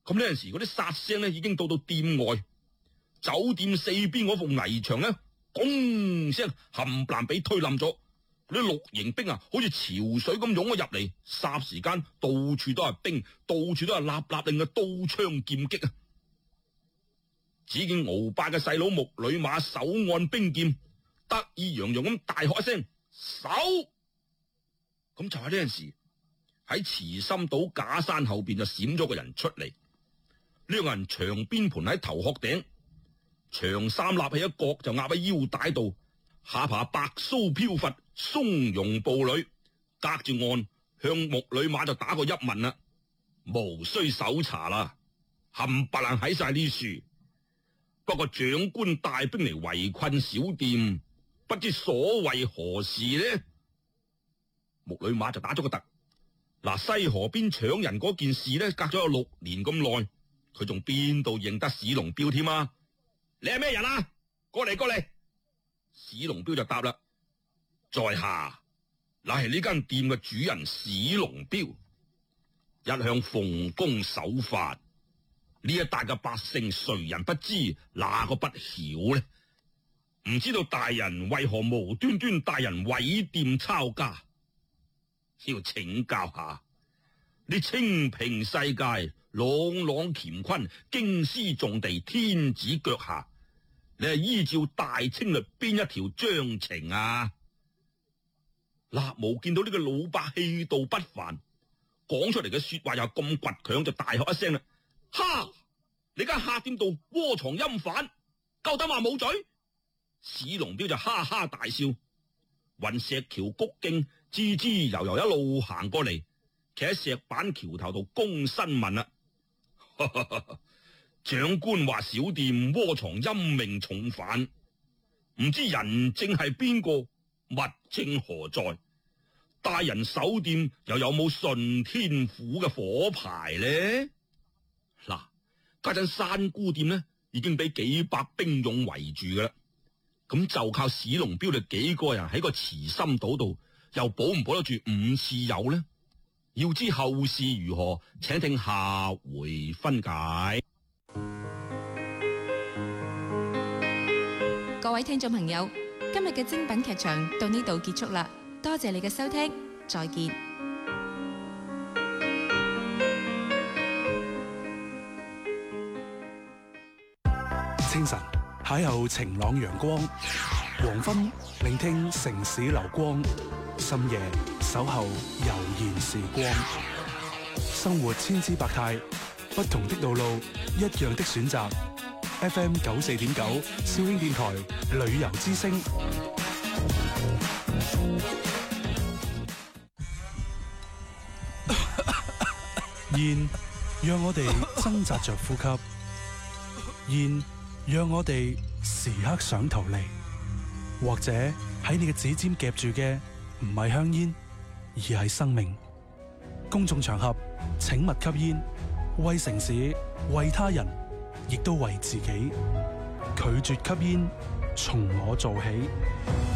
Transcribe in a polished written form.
咁呢陣時嗰啲殺聲咧已經到店外，酒店四邊嗰埲危牆咧，咣聲冚唪唥俾推冧咗。嗰啲綠營兵啊，好似潮水咁湧咗入嚟，霎時間到處都係兵，到處都係立立令嘅刀槍劍戟啊！只見敖伯嘅細佬木女馬手按兵劍，得意洋洋咁大喝一聲手。咁就喺呢陣時，喺慈心島假山後邊就閃咗個人出嚟。呢個人長邊盤喺頭殼頂，長衫立起一角就壓喺腰帶度，下巴白鬚飄忽，松容步履，隔住岸向木女馬就打過一問啦，無需搜查啦，冚唪唥喺晒呢樹。不過長官帶兵嚟圍困小店，不知所為何事呢？木女馬就打咗個突。嗱，西河邊搶人嗰件事呢，隔咗有6年咁耐，佢仲邊度認得史龍標添啊？你係咩人啊？過嚟過嚟！史龍標就答啦，在下乃係呢間店嘅主人史龍標，一向奉公守法，呢一帶嘅百姓誰人不知，哪個不曉呢？唔知道大人為何無端端帶人毀店抄家？要請教下，你清平世界，朗朗乾坤，京師重地，天子腳下，你係依照大清律邊一條章程啊？立毛見到呢個老伯氣度不凡，講出嚟嘅說話又咁倔強，就大喝一聲啦：哈！你間客店度窩藏陰犯，夠膽話冇嘴？史龍標就哈哈大笑，雲石橋谷徑滋滋悠悠一路行過嚟，企喺石板橋頭度公新聞啦。長官話小店窩藏陰命重犯，唔知人證係邊個，物證何在？大人守店又有冇順天府嘅火牌呢？嗱，家陣山姑店呢已經俾幾百兵勇圍住噶啦，咁就靠史龍標哋幾個人喺個慈心島度，又保唔保得住5次友呢？要知後事如何，請聽下回分解。 各位聽眾朋友，今日嘅精品劇場到呢度結束啦，多謝你嘅收聽，再見。 清晨邂逅晴朗陽光，黃昏聆聽城市流光，深夜守候悠然時光。生活千姿百態，不同的道路，一樣的選擇。FM 94.9兆興電台旅遊之聲。煙讓我哋掙扎着呼吸，煙讓我哋時刻想逃離，或者喺你嘅指尖夾住嘅唔係香煙，而係生命。公眾場合請勿吸煙，為城市、為他人，亦都為自己。拒絕吸煙，從我做起。